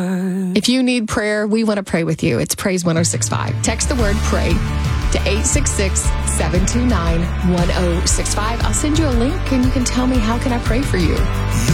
If you need prayer, we want to pray with you. It's Praise 1065. Text the word pray to 866-729-1065. I'll send you a link and you can tell me, how can I pray for you?